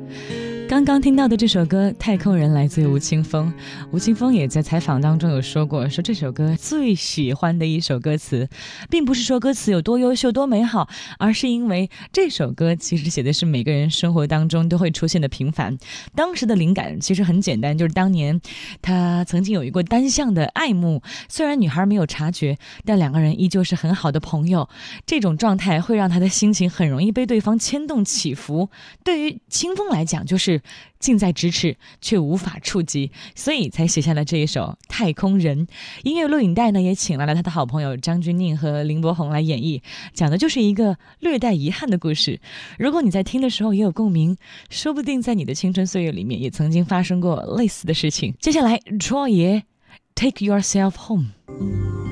刚刚听到的这首歌《太空人》来自于吴青峰。吴青峰也在采访当中有说过，说这首歌最喜欢的一首歌词，并不是说歌词有多优秀多美好，而是因为这首歌其实写的是每个人生活当中都会出现的平凡。当时的灵感其实很简单，就是当年他曾经有一过单向的爱慕，虽然女孩没有察觉，但两个人依旧是很好的朋友。这种状态会让他的心情很容易被对方牵动起伏。对于清风来讲，就是近在咫尺却无法触及，所以才写下了这一首《太空人》。音乐录影带呢，也请来了他的好朋友张钧甯和林柏宏来演绎，讲的就是一个略带遗憾的故事。如果你在听的时候也有共鸣，说不定在你的青春岁月里面也曾经发生过类似的事情。接下来，卓爷 Take Yourself Home。